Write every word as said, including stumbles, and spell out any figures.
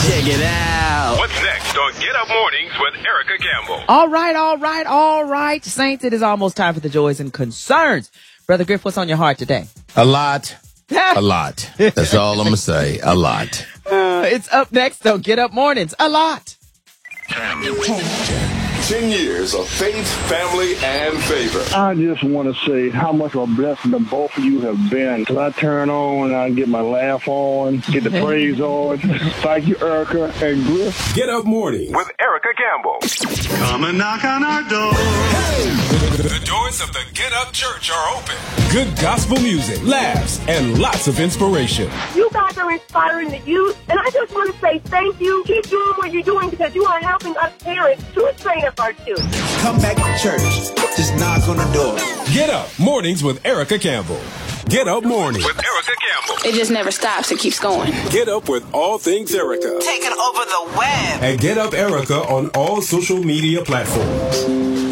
Check it out. What's next on Get Up Mornings with Erica Campbell? All right, all right, all right. Saints, it is almost time for the joys and concerns. Brother Griff, what's on your heart today? A lot. A lot. That's all I'm going to say. A lot. Uh, it's up next, though. Get Up Mornings. A lot. Ten years of faith, family, and favor. I just want to say how much of a blessing the both of you have been. Till I turn on, I get my laugh on, get the praise on. Thank you, Erica and Griff. Get Up Mornings with Erica Campbell. Come and knock on our door. The doors of the Get Up Church are open. Good gospel music, laughs, and lots of inspiration. You guys are inspiring the youth, and I just want to say thank you. Keep doing what you're doing because you are helping us parents to train up our children. Come back to church. Just knock on the door. Get Up Mornings with Erica Campbell. Get Up Mornings with Erica Campbell. It just never stops. It keeps going. Get up with all things Erica. Taking over the web. And Get Up Erica on all social media platforms.